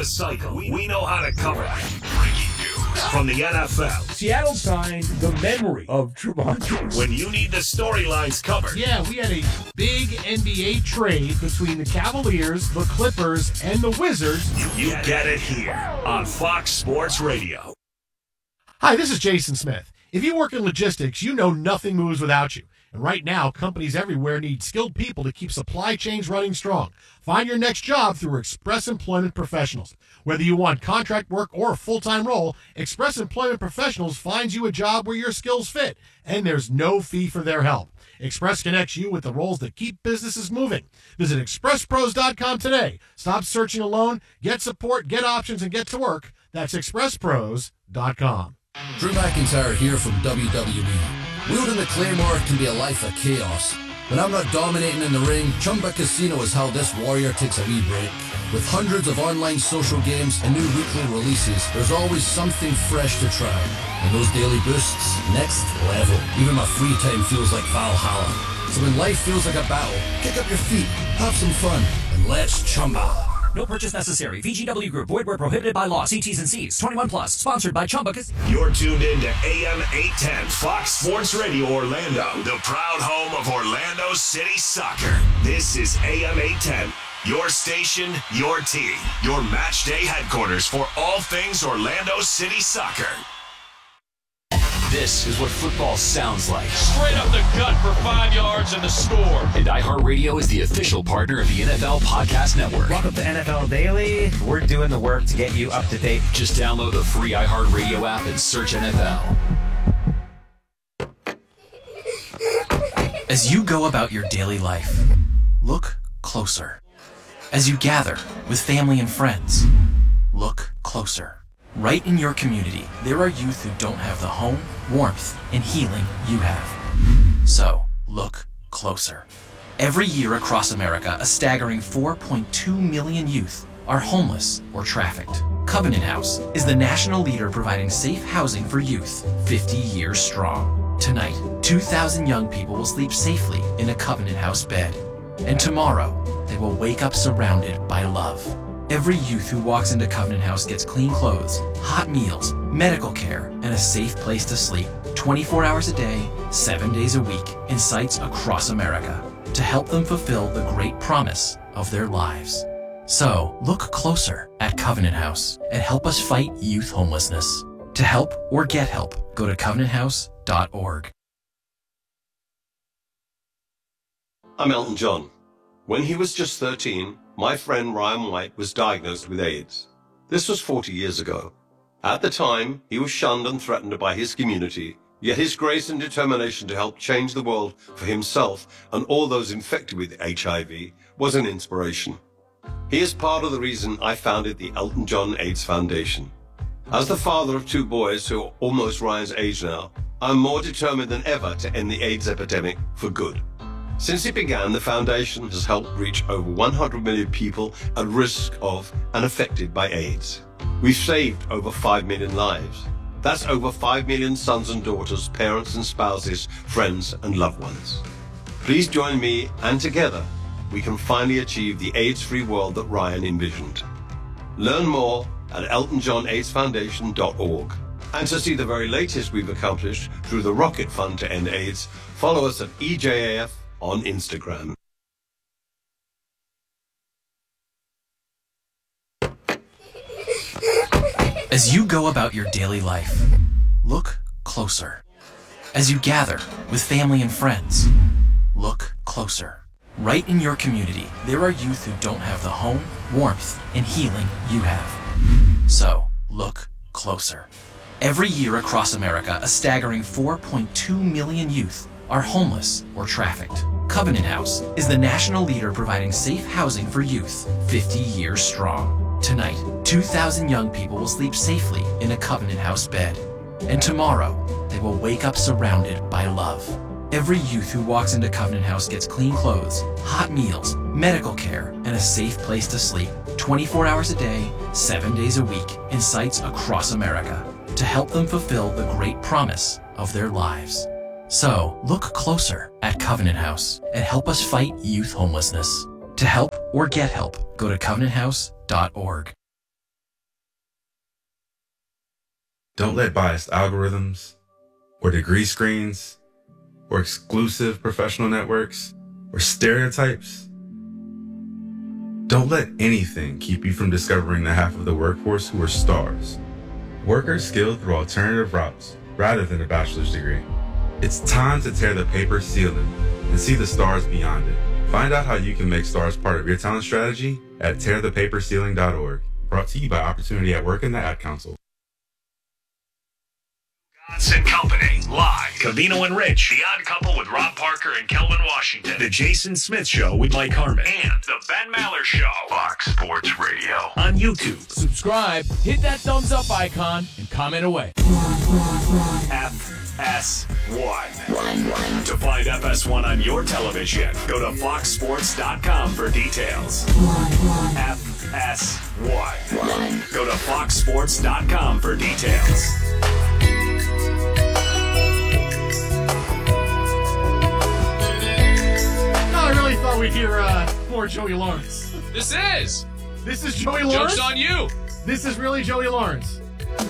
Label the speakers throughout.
Speaker 1: cycle. We know how to cover it. Breaking news from the NFL.
Speaker 2: Seattle signed the memory of Trevon.
Speaker 1: When you need the storylines covered.
Speaker 3: Yeah, we had a big NBA trade between the Cavaliers, the Clippers, and the Wizards.
Speaker 1: You get it here on Fox Sports Radio.
Speaker 3: Hi, this is Jason Smith. If you work in logistics, you know nothing moves without you. And right now, companies everywhere need skilled people to keep supply chains running strong. Find your next job through Express Employment Professionals. Whether you want contract work or a full-time role, Express Employment Professionals finds you a job where your skills fit, and there's no fee for their help. Express connects you with the roles that keep businesses moving. Visit expresspros.com today. Stop searching alone, get support, get options, and get to work. That's expresspros.com.
Speaker 4: Drew McIntyre here from WWE. Wielding the Claymore can be a life of chaos. When I'm not dominating in the ring, Chumba Casino is how this warrior takes a wee break. With hundreds of online social games and new weekly releases, there's always something fresh to try. And those daily boosts, next level. Even my free time feels like Valhalla. So when life feels like a battle, kick up your feet, have some fun, and let's Chumba.
Speaker 5: No purchase necessary. VGW Group. Void where prohibited by law. See T's and C's. 21 plus. Sponsored by Chumba Casino.
Speaker 1: You're tuned in to AM 810 Fox Sports Radio Orlando, the proud home of Orlando City Soccer. This is AM 810, your station, your team, your match day headquarters for all things Orlando City Soccer. This is what football sounds like.
Speaker 6: Straight up the gut for 5 yards and the score.
Speaker 1: And iHeartRadio is the official partner of the NFL Podcast Network.
Speaker 7: Welcome to NFL Daily. We're doing the work to get you up to date.
Speaker 1: Just download the free iHeartRadio app and search NFL.
Speaker 8: As you go about your daily life, look closer. As you gather with family and friends, look closer. Right in your community, there are youth who don't have the home, warmth, and healing you have. So, look closer. Every year across America, a staggering 4.2 million youth are homeless or trafficked. Covenant House is the national leader providing safe housing for youth, 50 years strong. Tonight, 2,000 young people will sleep safely in a Covenant House bed. And tomorrow, they will wake up surrounded by love. Every youth who walks into Covenant House gets clean clothes, hot meals, medical care, and a safe place to sleep 24 hours a day, 7 days a week in sites across America to help them fulfill the great promise of their lives. So, look closer at Covenant House and help us fight youth homelessness. To help or get help, go to covenanthouse.org.
Speaker 9: I'm Elton John. When he was just 13, my friend Ryan White was diagnosed with AIDS. This was 40 years ago. At the time, he was shunned and threatened by his community, yet his grace and determination to help change the world for himself and all those infected with HIV was an inspiration. He is part of the reason I founded the Elton John AIDS Foundation. As the father of 2 boys who are almost Ryan's age now, I'm more determined than ever to end the AIDS epidemic for good. Since it began, the foundation has helped reach over 100 million people at risk of and affected by AIDS. We've saved over 5 million lives. That's over 5 million sons and daughters, parents and spouses, friends and loved ones. Please join me, and together we can finally achieve the AIDS-free world that Ryan envisioned. Learn more at eltonjohnaidsfoundation.org. And to see the very latest we've accomplished through the Rocket Fund to End AIDS, follow us at EJAF on Instagram.
Speaker 8: As you go about your daily life, look closer. As you gather with family and friends, look closer. Right in your community, there are youth who don't have the home, warmth, and healing you have. So, look closer. Every year across America, a staggering 4.2 million youth are homeless or trafficked. Covenant House is the national leader providing safe housing for youth, 50 years strong. Tonight, 2,000 young people will sleep safely in a Covenant House bed. And tomorrow, they will wake up surrounded by love. Every youth who walks into Covenant House gets clean clothes, hot meals, medical care, and a safe place to sleep 24 hours a day, 7 days a week in sites across America to help them fulfill the great promise of their lives. So, look closer at Covenant House and help us fight youth homelessness. To help or get help, go to covenanthouse.org.
Speaker 10: Don't let biased algorithms or degree screens or exclusive professional networks or stereotypes. Don't let anything keep you from discovering the half of the workforce who are stars. Workers skilled through alternative routes rather than a bachelor's degree. It's time to tear the paper ceiling and see the stars beyond it. Find out how you can make stars part of your talent strategy at tearthepaperceiling.org. Brought to you by Opportunity at Work and the Ad Council.
Speaker 1: And Company, live. Cavino and Rich, The Odd Couple with Rob Parker and Kelvin Washington. The Jason Smith Show with Mike Harmon. And The Ben Maller Show. Fox Sports Radio. On YouTube.
Speaker 2: Subscribe, hit that thumbs up icon, and comment away.
Speaker 1: FS1. To find FS1 on your television, go to foxsports.com for details. FS1. Go to foxsports.com for details.
Speaker 3: I really thought we'd hear more Joey Lawrence.
Speaker 6: This is
Speaker 3: Joey Lawrence?
Speaker 6: Joke's on you.
Speaker 3: This is really Joey Lawrence.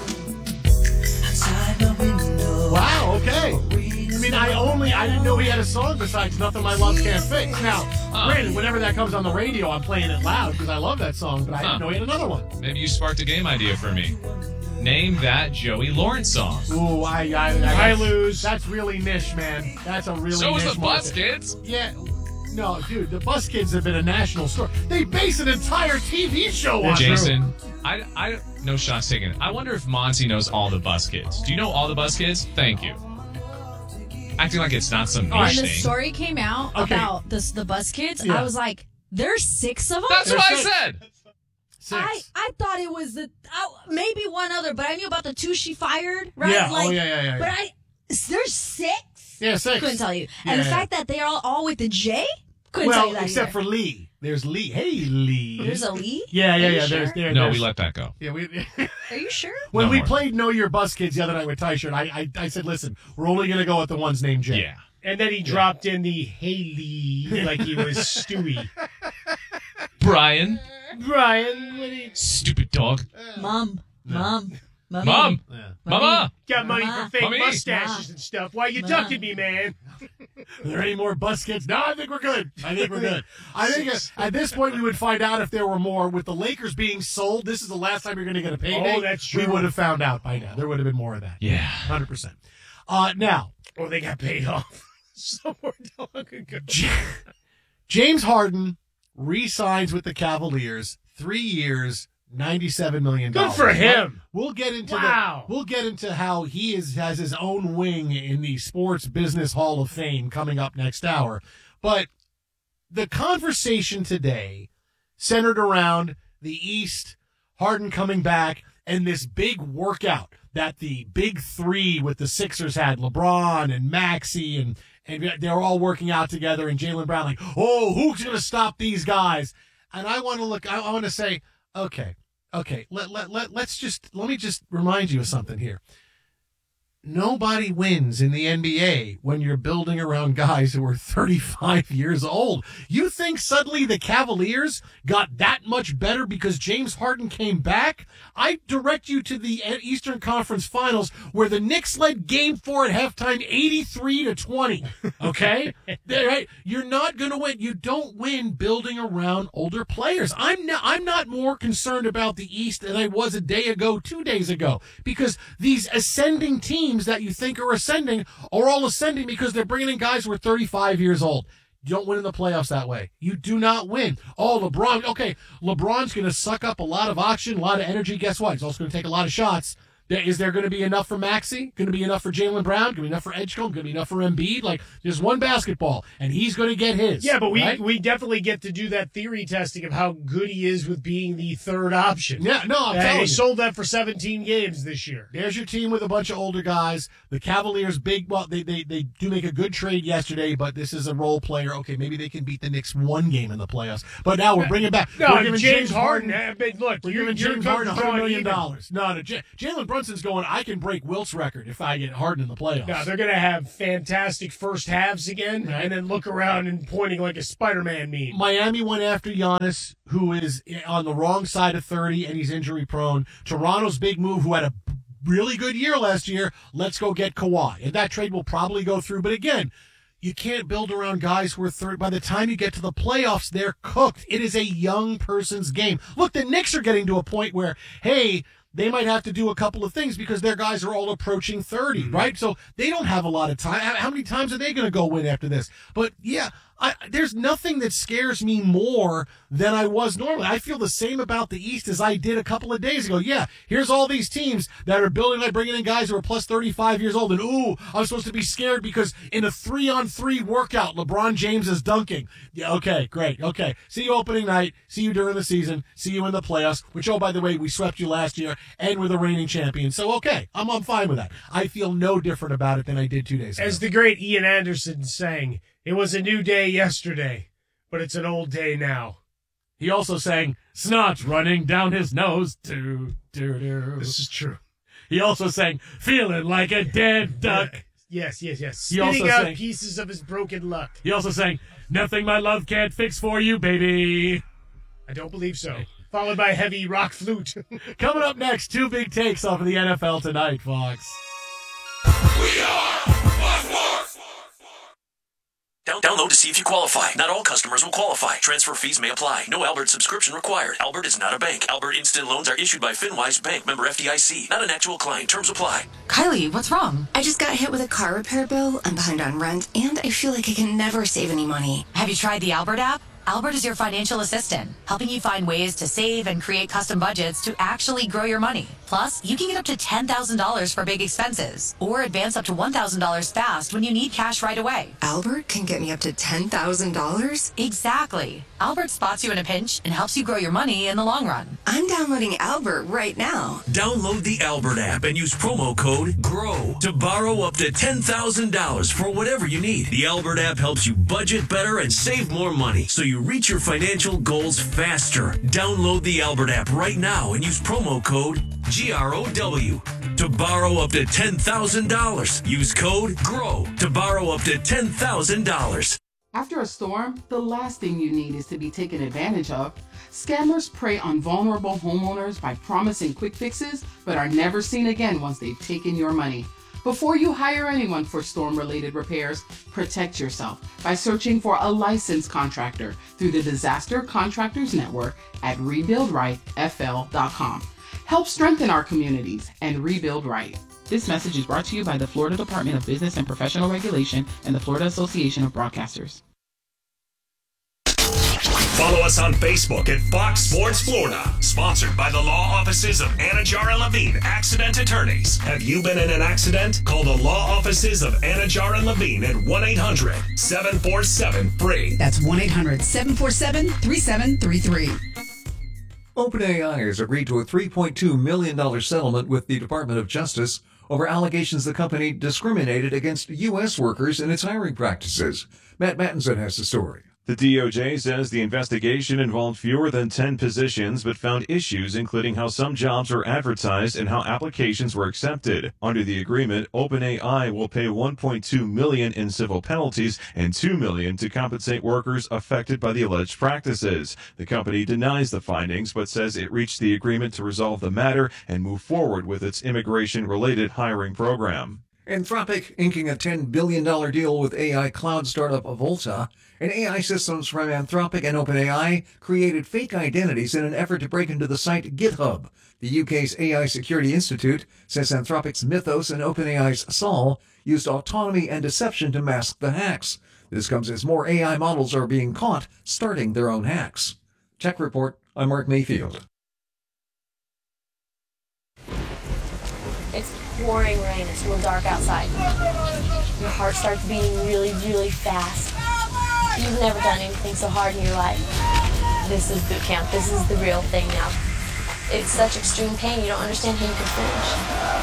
Speaker 3: Wow, okay. I mean, I didn't know he had a song besides Nothing My Love Can't Fix. Now, granted, whenever that comes on the radio, I'm playing it loud because I love that song, but I didn't know he had another one.
Speaker 6: Maybe you sparked a game idea for me. Name that Joey Lawrence song.
Speaker 3: Ooh, I lose. That's really niche, man. That's a really
Speaker 6: So
Speaker 3: niche
Speaker 6: is the
Speaker 3: market.
Speaker 6: Bus Kids.
Speaker 3: Yeah. No, dude, the Bus Kids have been a national story. They base an entire TV show on
Speaker 6: Jason, I no shots taken. I wonder if Monty knows all the Bus Kids. Do you know all the Bus Kids? Thank you. Acting like it's not some niche
Speaker 11: When the
Speaker 6: thing.
Speaker 11: story came out about the Bus Kids,
Speaker 3: Yeah.
Speaker 11: I was like, there's 6 of them?
Speaker 6: That's what I said.
Speaker 3: 6.
Speaker 11: I thought it was maybe one other, but I knew about the 2 she fired, right?
Speaker 3: Yeah,
Speaker 11: Like,
Speaker 3: yeah.
Speaker 11: But there's 6?
Speaker 3: Yeah, 6.
Speaker 11: Couldn't tell you. And the fact that they are all with the J? Couldn't tell you that
Speaker 3: except
Speaker 11: either.
Speaker 3: for Lee. There's Lee. Hey, Lee.
Speaker 11: There's a Lee?
Speaker 3: Yeah.
Speaker 11: Are you
Speaker 3: There's
Speaker 11: sure?
Speaker 6: No, we let that go.
Speaker 3: Yeah,
Speaker 11: Are you sure?
Speaker 3: when
Speaker 6: No
Speaker 3: we
Speaker 6: more.
Speaker 3: played Know Your Bus Kids the other night with Tyshirt, I said, listen, we're only going to go with the ones named Jay.
Speaker 6: Yeah.
Speaker 12: And then he dropped in the Haley like he was Stewie.
Speaker 6: Brian.
Speaker 12: Brian, what do you...
Speaker 6: Stupid dog.
Speaker 11: Mom.
Speaker 6: Mom.
Speaker 3: Yeah.
Speaker 6: Mama.
Speaker 12: Got money
Speaker 11: Mama.
Speaker 12: for fake
Speaker 6: Mommy.
Speaker 12: mustaches and stuff. Why you ducking me, man?
Speaker 3: Are there any more Bus Kids? No, I think we're good. I think at this point we would find out if there were more. With the Lakers being sold, this is the last time you're going to get a payday.
Speaker 12: Oh, that's true.
Speaker 3: We would have found out by now. There would have been more of that.
Speaker 6: Yeah.
Speaker 3: 100%. Now,
Speaker 12: Or they got paid off somewhere long ago.
Speaker 3: James Harden re-signs with the Cavaliers, 3 years, $97 million.
Speaker 12: Good for him.
Speaker 3: We'll get into
Speaker 12: Wow.
Speaker 3: we'll get into how he has his own wing in the Sports Business Hall of Fame coming up next hour. But the conversation today centered around the East, Harden coming back, and this big workout that the big 3 with the Sixers had, LeBron and Maxey, and they're all working out together, and Jaylen Brown like, oh, who's going to stop these guys? And I want to say, okay, let me just remind you of something here. Nobody wins in the NBA when you're building around guys who are 35 years old. You think suddenly the Cavaliers got that much better because James Harden came back? I direct you to the Eastern Conference Finals where the Knicks led Game 4 at halftime 83-20. Okay? Right? You're not going to win. You don't win building around older players. I'm not more concerned about the East than I was a day ago, 2 days ago, because these ascending teams that you think are ascending are all ascending because they're bringing in guys who are 35 years old. You don't win in the playoffs that way. You do not win. Oh, LeBron. Okay, LeBron's going to suck up a lot of oxygen, a lot of energy. Guess what? He's also going to take a lot of shots. Is there going to be enough for Maxey? Going to be enough for Jaylen Brown? Going to be enough for Edgecombe? Going to be enough for Embiid? Like, there's one basketball, and he's going to get his.
Speaker 12: Yeah, but
Speaker 3: right?
Speaker 12: we definitely get to do that theory testing of how good he is with being the third option.
Speaker 3: Yeah, no, I'm telling
Speaker 12: They
Speaker 3: you.
Speaker 12: sold that for 17 games this year.
Speaker 3: There's your team with a bunch of older guys. The Cavaliers, they do make a good trade yesterday, but this is a role player. Okay, maybe they can beat the Knicks one game in the playoffs. But now we're bringing back.
Speaker 12: No,
Speaker 3: we're giving
Speaker 12: James Harden. Look,
Speaker 3: we're
Speaker 12: you're
Speaker 3: giving James Harden $100 million.
Speaker 12: even.
Speaker 3: No, Jalen Brunson's going, I can break Wilt's record if I get Harden in the playoffs.
Speaker 12: No, they're going to have fantastic first halves again,
Speaker 3: Right.
Speaker 12: and then look around and pointing like a Spider-Man meme.
Speaker 3: Miami went after Giannis, who is on the wrong side of 30, and he's injury prone. Toronto's big move, who had a really good year last year. Let's go get Kawhi. And that trade will probably go through. But again, you can't build around guys who are third. By the time you get to the playoffs, they're cooked. It is a young person's game. Look, the Knicks are getting to a point where, hey, they might have to do a couple of things because their guys are all approaching 30, right? So they don't have a lot of time. How many times are they going to go win after this? But yeah, there's nothing that scares me more than I was normally. I feel the same about the East as I did a couple of days ago. Yeah, here's all these teams that are building by bringing in guys who are plus 35 years old. And, ooh, I'm supposed to be scared because in a 3-on-3 workout, LeBron James is dunking. Yeah, okay, great. Okay, see you opening night. See you during the season. See you in the playoffs, which, oh, by the way, we swept you last year and we're the reigning champion. So, okay, I'm fine with that. I feel no different about it than I did 2 days ago.
Speaker 12: As the great Ian Anderson sang, it was a new day yesterday, but it's an old day now.
Speaker 3: He also sang, snot running down his nose. This
Speaker 12: is true.
Speaker 3: He also sang, feeling like a dead duck.
Speaker 12: Yes.
Speaker 3: He
Speaker 12: Spitting
Speaker 3: also
Speaker 12: out
Speaker 3: sang,
Speaker 12: pieces of his broken luck.
Speaker 3: He also sang, nothing my love can't fix for you, baby.
Speaker 12: I don't believe so. Followed by heavy rock flute.
Speaker 3: Coming up next, 2 big takes off of the NFL tonight, Fox.
Speaker 1: We are
Speaker 13: Download to see if you qualify. Not all customers will qualify. Transfer fees may apply. No Albert subscription required. Albert is not a bank. Albert Instant Loans are issued by FinWise Bank, member FDIC. Not an actual client. Terms apply.
Speaker 14: Kylie, what's wrong? I just got hit with a car repair bill. I'm behind on rent, and I feel like I can never save any money.
Speaker 15: Have you tried the Albert app? Albert is your financial assistant, helping you find ways to save and create custom budgets to actually grow your money. Plus, you can get up to $10,000 for big expenses, or advance up to $1,000 fast when you need cash right away.
Speaker 14: Albert can get me up to $10,000?
Speaker 15: Exactly. Albert spots you in a pinch and helps you grow your money in the long run.
Speaker 14: I'm downloading Albert right now.
Speaker 13: Download the Albert app and use promo code GROW to borrow up to $10,000 for whatever you need. The Albert app helps you budget better and save more money, so you reach your financial goals faster. Download the Albert app right now and use promo code GROW to borrow up to $10,000. Use code GROW to borrow up to $10,000.
Speaker 16: After a storm, the last thing you need is to be taken advantage of. Scammers prey on vulnerable homeowners by promising quick fixes, but are never seen again once they've taken your money. Before you hire anyone for storm-related repairs, protect yourself by searching for a licensed contractor through the Disaster Contractors Network at rebuildrightfl.com. Help strengthen our communities and rebuild right. This message is brought to you by the Florida Department of Business and Professional Regulation and the Florida Association of Broadcasters.
Speaker 1: Follow us on Facebook at Fox Sports Florida. Sponsored by the law offices of Anajar and Levine, accident attorneys. Have you been in an accident? Call the law offices of Anajar and Levine at 1-800-747-FREE.
Speaker 17: That's 1-800-747-3733.
Speaker 18: OpenAI has agreed to a $3.2 million settlement with the Department of Justice over allegations the company discriminated against U.S. workers in its hiring practices. Matt Mattinson has the story.
Speaker 19: The DOJ says the investigation involved fewer than 10 positions, but found issues including how some jobs were advertised and how applications were accepted. Under the agreement, OpenAI will pay $1.2 million in civil penalties and $2 million to compensate workers affected by the alleged practices. The company denies the findings, but says it reached the agreement to resolve the matter and move forward with its immigration-related hiring program.
Speaker 18: Anthropic inking a $10 billion deal with AI cloud startup Volta, and AI systems from Anthropic and OpenAI created fake identities in an effort to break into the site GitHub. The UK's AI Security Institute says Anthropic's Mythos and OpenAI's Sol used autonomy and deception to mask the hacks. This comes as more AI models are being caught starting their own hacks. Tech Report, I'm Mark Mayfield.
Speaker 20: It's pouring rain. It's real dark outside. Your heart starts beating really, really fast. You've never done anything so hard in your life. This is boot camp. This is the real thing now. It's such extreme pain, you don't understand how you can finish.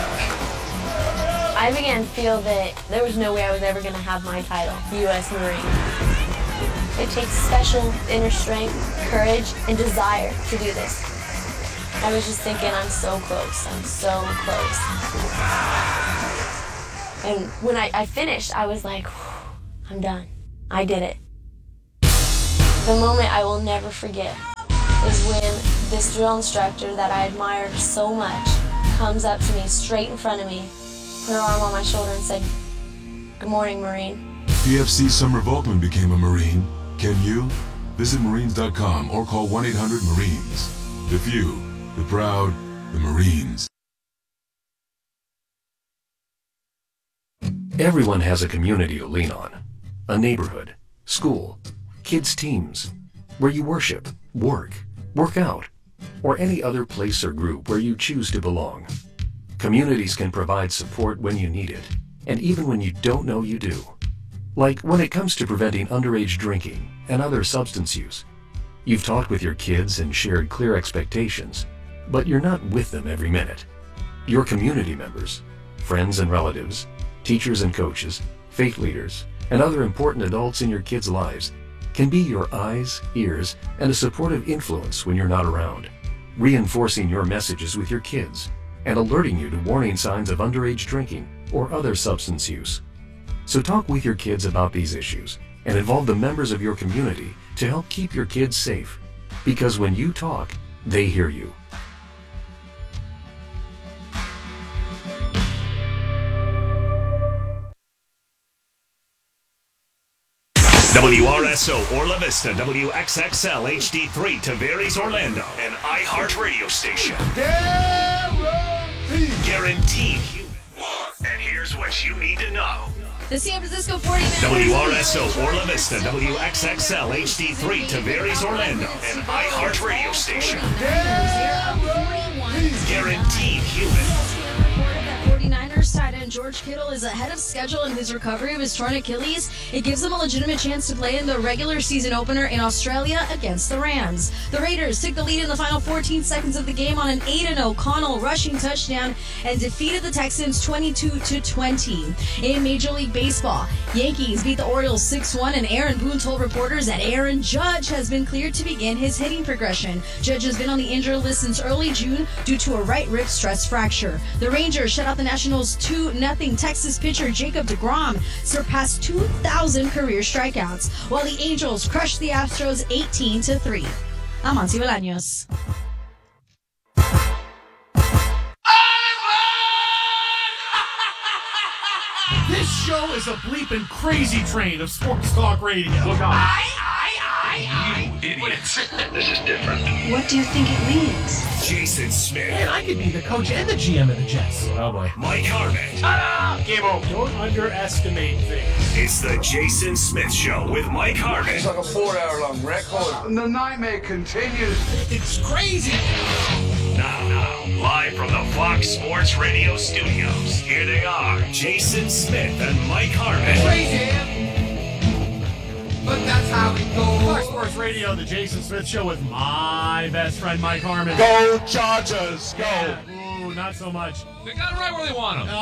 Speaker 20: I began to feel that there was no way I was ever going to have my title, U.S. Marine. It takes special inner strength, courage, and desire to do this. I was just thinking, I'm so close. I'm so close. And when I finished, I was like, I'm done. I did it. The moment I will never forget is when this drill instructor that I admired so much comes up to me straight in front of me, put her arm on my shoulder and said, "Good morning, Marine."
Speaker 17: PFC Summer Volkman became a Marine. Can you? Visit Marines.com or call 1-800-MARINES. The few, the proud, the Marines.
Speaker 21: Everyone has a community to lean on. A neighborhood, school, kids' teams, where you worship, work out, or any other place or group where you choose to belong. Communities can provide support when you need it, and even when you don't know you do. Like when it comes to preventing underage drinking and other substance use. You've talked with your kids and shared clear expectations, but you're not with them every minute. Your community members, friends and relatives, teachers and coaches, faith leaders, and other important adults in your kids' lives can be your eyes, ears, and a supportive influence when you're not around, reinforcing your messages with your kids and alerting you to warning signs of underage drinking or other substance use. So talk with your kids about these issues and involve the members of your community to help keep your kids safe. Because when you talk, they hear you.
Speaker 1: WRSO Orla Vista, WXXL HD3 Tavares Orlando, an iHeart radio station. Guaranteed human. And here's what you need to know.
Speaker 11: The San Francisco 49ers.
Speaker 1: WRSO Orla Vista, WXXL HD3 Tavares Orlando, an iHeart radio station. Guaranteed human.
Speaker 11: 49ers tight end George Kittle is ahead of schedule in his recovery of his torn Achilles. It gives him a legitimate chance to play in the regular season opener in Australia against the Rams. The Raiders took the lead in the final 14 seconds of the game on an 8-0 Connell rushing touchdown and defeated the Texans 22-20. In Major League Baseball, Yankees beat the Orioles 6-1, and Aaron Boone told reporters that Aaron Judge has been cleared to begin his hitting progression. Judge has been on the injured list since early June due to a right rib stress fracture. The Rangers shut out the Nationals 2-0. Texas pitcher Jacob deGrom surpassed 2,000 career strikeouts, while the Angels crushed the Astros 18-3. I'm Monty Bolaños.
Speaker 3: This show is a bleeping crazy train of sports talk radio. Look out.
Speaker 1: You idiots. This is different.
Speaker 11: What do you think it means?
Speaker 1: Jason Smith.
Speaker 3: Man, I could be the coach and the GM of the Jets.
Speaker 2: Oh boy.
Speaker 1: Mike Harmon.
Speaker 12: Game over. Don't underestimate things.
Speaker 1: It's the Jason Smith Show with Mike Harmon.
Speaker 22: It's like a 4-hour-long record. And the nightmare continues.
Speaker 3: It's crazy.
Speaker 1: Now, live from the Fox Sports Radio studios, here they are, Jason Smith and Mike Harmon.
Speaker 22: Crazy. But that's how it goes.
Speaker 3: Fox Sports Radio, the Jason Smith Show with my best friend Mike Harmon.
Speaker 22: Go Chargers, go.
Speaker 3: Yeah. Ooh, not so much.
Speaker 6: They got it right where they want them.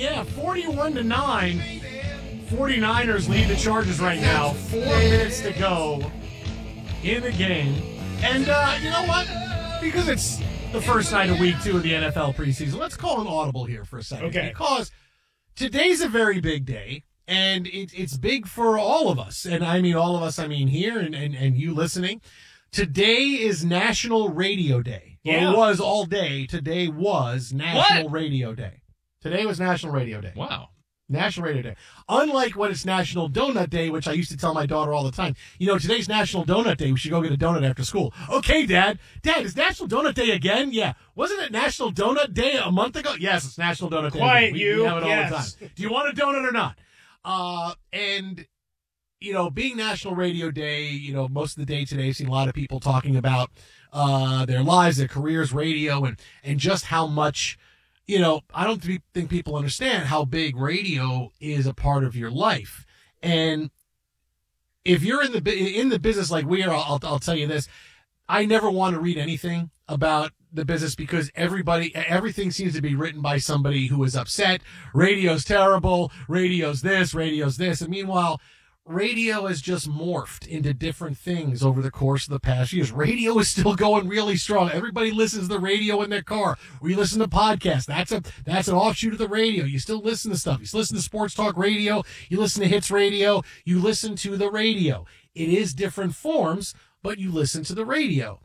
Speaker 3: 41-9. 49ers lead the Chargers right now. 4 minutes to go in the game. And you know what? Because it's the first night of week 2 of the NFL preseason, let's call an audible here for a second.
Speaker 12: Okay.
Speaker 3: Because today's a very big day. And it's big for all of us. And I mean all of us, I mean here and you listening. Today is National Radio Day. Well,
Speaker 12: Yeah.
Speaker 3: it was all day. Today was National Radio Day. Today was National Radio Day.
Speaker 6: Wow.
Speaker 3: National Radio Day. Unlike when it's National Donut Day, which I used to tell my daughter all the time, you know, today's National Donut Day. We should go get a donut after school. Okay, Dad. Dad, is National Donut Day again? Yeah. Wasn't it National Donut Day a month ago? Yes, it's National Donut Day.
Speaker 12: Quiet,
Speaker 3: we
Speaker 12: you.
Speaker 3: have it all
Speaker 12: Yes.
Speaker 3: the time. Do you want a donut or not? And, you know, being National Radio Day, you know, most of the day today, I've seen a lot of people talking about their lives, their careers, radio, and just how much, you know, I don't think people understand how big radio is a part of your life. And if you're in the business like we are, I'll tell you this, I never want to read anything about the business because everything seems to be written by somebody who is upset. Radio's terrible. Radio's this. And meanwhile, radio has just morphed into different things over the course of the past years. Radio is still going really strong. Everybody listens to the radio in their car. We listen to podcasts. That's an offshoot of the radio. You still listen to stuff. You still listen to sports talk radio. You listen to hits radio. You listen to the radio. It is different forms, but you listen to the radio.